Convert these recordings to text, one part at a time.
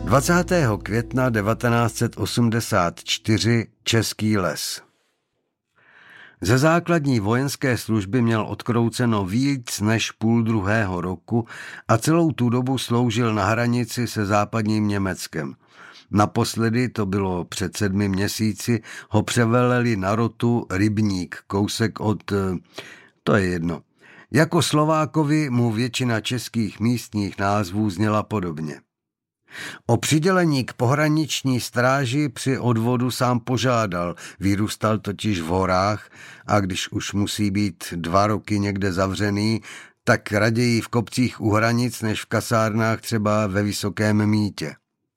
20. května 1984 Český les. Ze základní vojenské služby měl odkrouceno víc než půl druhého roku a celou tu dobu sloužil na hranici se západním Německem. Naposledy, to bylo před 7 měsíci, ho převeleli na rotu Rybník, kousek od... to je jedno. Jako Slovákovi mu většina českých místních názvů zněla podobně. O přidělení k pohraniční stráži při odvodu sám požádal, vyrůstal totiž v horách a když už musí být 2 roky někde zavřený, tak raději v kopcích u hranic než v kasárnách třeba ve Vysokém Mýtě.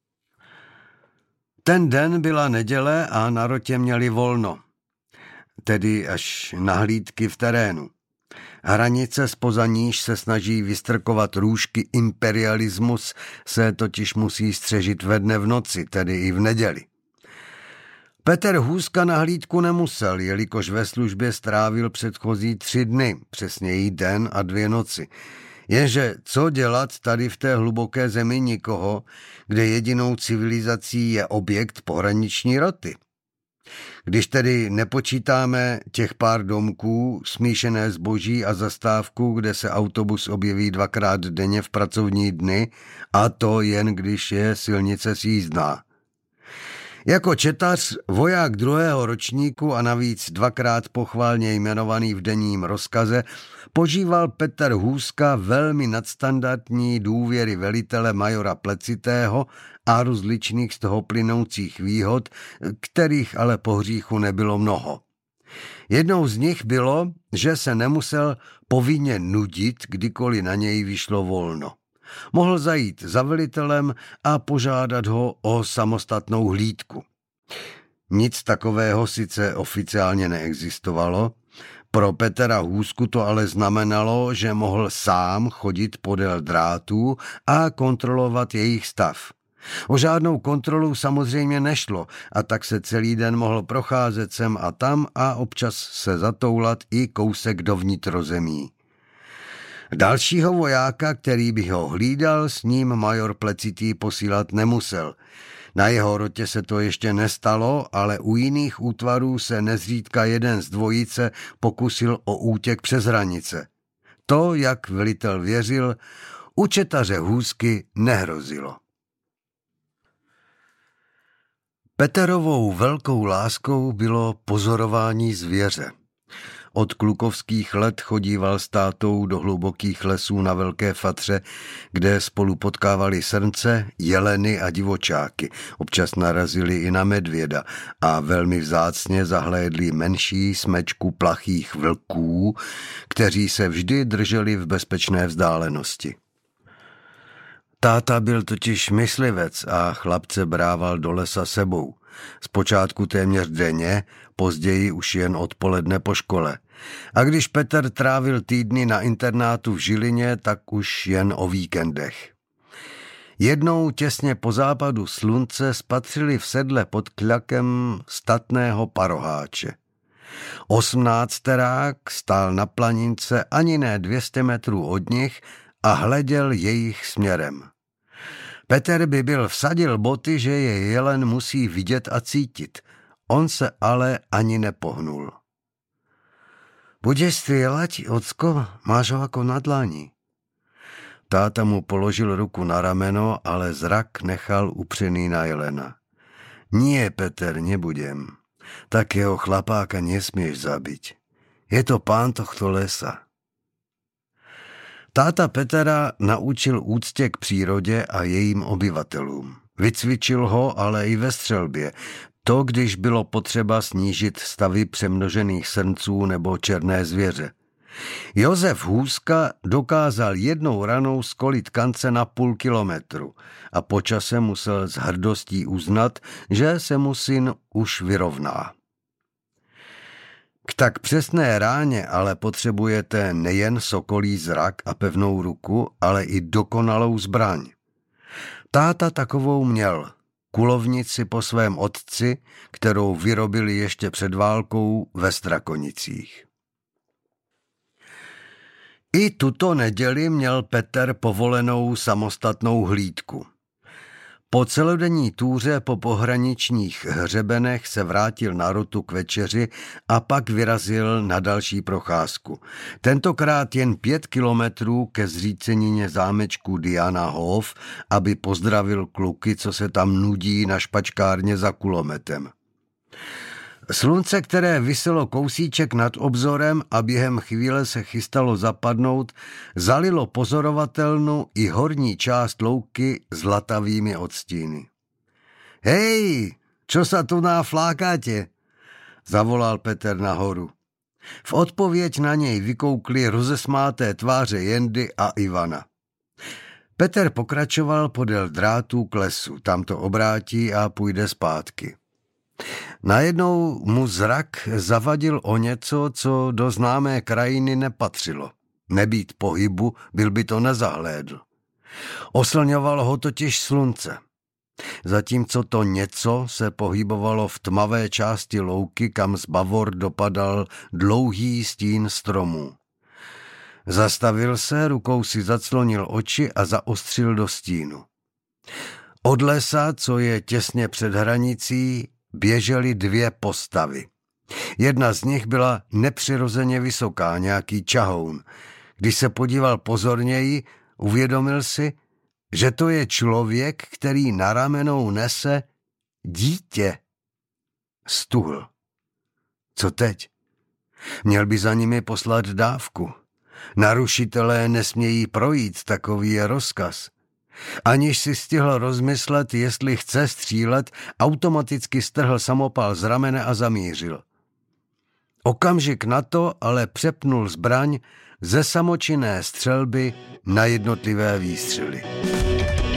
Ten den byla neděle a na rotě měli volno, tedy až nahlídky v terénu. Hranice zpoza níž se snaží vystrkovat růžky imperialismus, se totiž musí střežit ve dne v noci, tedy i v neděli. Petr Hůzka na hlídku nemusel, jelikož ve službě strávil předchozí 3 dny, přesněji den a 2 noci. Jenže co dělat tady v té hluboké zemi nikoho, kde jedinou civilizací je objekt pohraniční roty? Když tedy nepočítáme těch pár domků, smíšené zboží a zastávku, kde se autobus objeví 2krát denně v pracovní dny, a to jen když je silnice sjízdná. Jako četař, voják 2. ročníku a navíc 2krát pochválně jmenovaný v denním rozkaze, požíval Petr Hůzka velmi nadstandardní důvěry velitele majora Plecitého a rozličných z toho plynoucích výhod, kterých ale po hříchu nebylo mnoho. Jednou z nich bylo, že se nemusel povinně nudit, kdykoliv na něj vyšlo volno. Mohl zajít za velitelem a požádat ho o samostatnou hlídku. Nic takového sice oficiálně neexistovalo, pro Petra Hůzku to ale znamenalo, že mohl sám chodit podél drátů a kontrolovat jejich stav. O žádnou kontrolu samozřejmě nešlo a tak se celý den mohl procházet sem a tam a občas se zatoulat i kousek do vnitrozemí. Dalšího vojáka, který by ho hlídal, s ním major Plecitý posílat nemusel. Na jeho rotě se to ještě nestalo, ale u jiných útvarů se nezřídka jeden z dvojice pokusil o útěk přes hranice. To, jak velitel věřil, u četaře Hůzky nehrozilo. Peterovou velkou láskou bylo pozorování zvěře. Od klukovských let chodíval s tátou do hlubokých lesů na Velké Fatře, kde spolu potkávali srnce, jeleny a divočáky. Občas narazili i na medvěda a velmi vzácně zahlédli menší smečku plachých vlků, kteří se vždy drželi v bezpečné vzdálenosti. Táta byl totiž myslivec a chlapce brával do lesa sebou. Zpočátku téměř denně, později už jen odpoledne po škole. A když Petr trávil týdny na internátu v Žilině, tak už jen o víkendech. Jednou těsně po západu slunce spatřili v sedle pod klakem statného paroháče. 18terák stál na planince ani ne 200 metrů od nich a hleděl jejich směrem. Petr by byl vsadil boty, že je jelen musí vidět a cítit. On se ale ani nepohnul. Budeš střílet, ocko, máš ho jako na dlani. Táta mu položil ruku na rameno, ale zrak nechal upřený na jelena. Nie, Peter, nebudem. Takého chlapáka nesmieš zabiť. Je to pán tohto lesa. Táta Petra naučil úctě k přírodě a jejím obyvatelům. Vycvičil ho ale i ve střelbě. To, když bylo potřeba snížit stavy přemnožených srnců nebo černé zvěře. Josef Hůzka dokázal jednou ranou skolit kance na půl kilometru a po čase musel s hrdostí uznat, že se mu syn už vyrovná. K tak přesné ráně ale potřebujete nejen sokolí zrak a pevnou ruku, ale i dokonalou zbraň. Táta takovou měl, kulovnici po svém otci, kterou vyrobili ještě před válkou ve Strakonicích. I tuto neděli měl Petr povolenou samostatnou hlídku. Po celodenní túře po pohraničních hřebenech se vrátil na rotu k večeři a pak vyrazil na další procházku. Tentokrát jen 5 kilometrů ke zřícenině zámečku Diana Hof, aby pozdravil kluky, co se tam nudí na špačkárně za kulometem. Slunce, které viselo kousíček nad obzorem a během chvíle se chystalo zapadnout, zalilo pozorovatelnu i horní část louky zlatavými odstíny. Hej, čo sa tu náflákáte? Zavolal Petr nahoru. V odpověď na něj vykoukly rozesmáté tváře Jendy a Ivana. Petr pokračoval podél drátů k lesu, tam to obrátí a půjde zpátky. Najednou mu zrak zavadil o něco, co do známé krajiny nepatřilo. Nebýt pohybu, byl by to nezahlédl. Oslňovalo ho totiž slunce. Zatímco to něco se pohybovalo v tmavé části louky, kam z bavor dopadal dlouhý stín stromů. Zastavil se, rukou si zaclonil oči a zaostřil do stínu. Od lesa, co je těsně před hranicí, běžely 2 postavy. Jedna z nich byla nepřirozeně vysoká, nějaký čahoun. Když se podíval pozorněji, uvědomil si, že to je člověk, který na ramenou nese dítě. Stuhl. Co teď? Měl by za nimi poslat dávku. Narušitelé nesmějí projít, takový je rozkaz. Aniž si stihl rozmyslet, jestli chce střílet, automaticky strhl samopal z ramene a zamířil. Okamžik na to ale přepnul zbraň ze samočinné střelby na jednotlivé výstřely.